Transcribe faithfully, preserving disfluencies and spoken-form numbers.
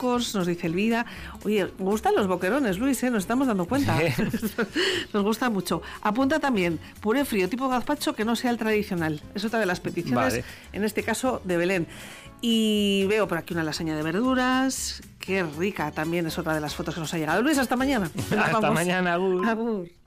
locos, nos dice Elvira. Oye, me gustan los boquerones, Luis, ¿eh? Nos estamos dando cuenta. Nos gusta mucho. Apunta también, puré frío tipo gazpacho que no sea el tradicional. Es otra de las peticiones, vale. En este caso de Belén. Y veo por aquí una lasaña de verduras. Qué rica también es otra de las fotos que nos ha llegado. Luis, hasta mañana. Hasta mañana, Agur. Agur.